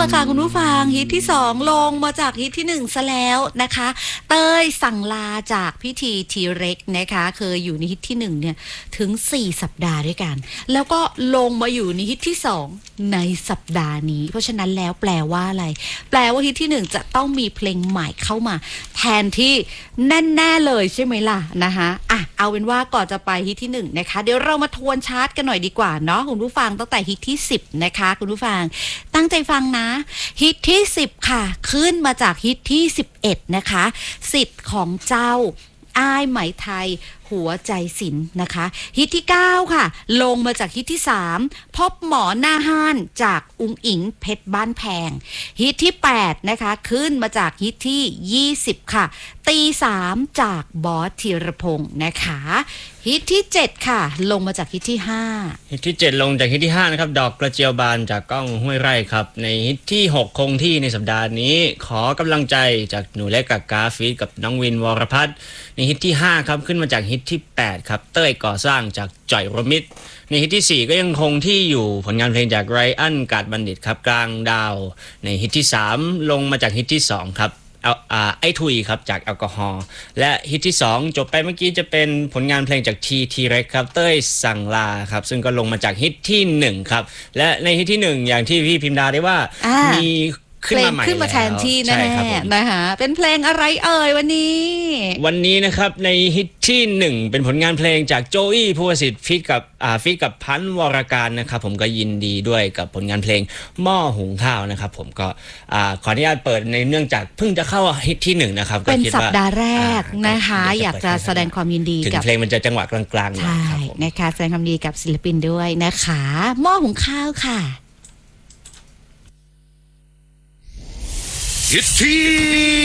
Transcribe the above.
ค่ะคุณผู้ฟังฮิตที่2ลงมาจากฮิตที่1ซะแล้วนะคะเต้ยสั่งลาจากพิธีทีเร็กนะคะเคยอยู่ในฮิตที่1เนี่ยถึง4สัปดาห์ด้วยกันแล้วก็ลงมาอยู่ในฮิตที่2ในสัปดาห์นี้เพราะฉะนั้นแล้วแปลว่าอะไรแปลว่าฮิตที่1จะต้องมีเพลงใหม่เข้ามาแทนที่แน่ๆเลยใช่ไหมล่ะนะคะเอาเป็นว่าก่อนจะไปฮิตที่1นะคะเดี๋ยวเรามาทวนชาร์ตกันหน่อยดีกว่าเนาะคุณผู้ฟังตั้งแต่ฮิตที่10นะคะคุณผู้ฟังตั้งใจฟังนะฮิตที่10ค่ะขึ้นมาจากฮิตที่11นะคะสิทธิ์ของเจ้าอ้ายไหมไทยหัวใจศิลป์นะคะฮิตที่9ค่ะลงมาจากฮิตที่3พบหมอหน้าห้านจากอุ้งอิงเพชรบ้านแพงฮิตที่8นะคะขึ้นมาจากฮิตที่20ค่ะตี3จากบอสธีรพงศ์นะคะฮิตที่7ค่ะลงมาจากฮิตที่5 ฮิตที่7ลงจากฮิตที่5นะครับดอกกระเจียวบานจากก้องห้วยไร่ครับในฮิตที่6คงที่ในสัปดาห์นี้ขอกำลังใจจากหนูเล็กกับกาฟีดกับน้องวินวรพัฒน์ในฮิตที่5ครับขึ้นมาจากฮิตที่8ครับเต้ยก่อสร้างจากจ่อยรมิตรในฮิตที่4ก็ยังคงที่อยู่ผลงานเพลงจากไรอันกาดบัณฑิตครับกลางดาวในฮิตที่3ลงมาจากฮิตที่2ครับไอทุยครับจากแอลกอฮอล์และฮิตที่2จบไปเมื่อกี้จะเป็นผลงานเพลงจากทีเร็กครับเต้ยสั่งลาครับซึ่งก็ลงมาจากฮิตที่1ครับและในฮิตที่1อย่างที่พี่พิมพ์ดาได้ว่ามีขึ้นมาใหม่ขึ้นมาแทนที่แน่ๆนะคะเป็นเพลงอะไรเอ่ยวันนี้นะครับในฮิตที่1เป็นผลงานเพลงจากโจอี้ภูวสิทธิ์ฟีดกับพันธ์วรการนะครับผมก็ยินดีด้วยกับผลงานเพลงหม้อหุงข้าวนะครับผมก็ขออนุญาตเปิดในเนื่องจากเพิ่งจะเข้าฮิตที่1นะครับเป็นสัปดาห์แรกนะคะอยากจะแสดงความยินดีกับเพลงมันจะจังหวะกลางๆนะครับนะคะแสดงความยินดีกับศิลปินด้วยนะคะหม้อหุงข้าวค่ะฮิตที่